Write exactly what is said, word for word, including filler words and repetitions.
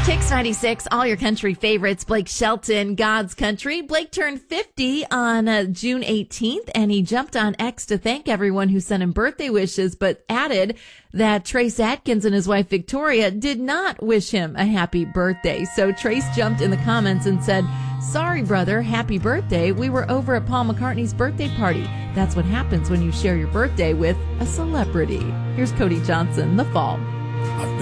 Kicks ninety-six, all your country favorites. Blake Shelton, God's Country. Blake turned fifty on uh, June eighteenth, and he jumped on X to thank everyone who sent him birthday wishes, but added that Trace Atkins and his wife Victoria did not wish him a happy birthday. So Trace jumped in the comments and said, "Sorry, brother, happy birthday. We were over at Paul McCartney's birthday party. That's what happens when you share your birthday with a celebrity." Here's Cody Johnson, The Fall.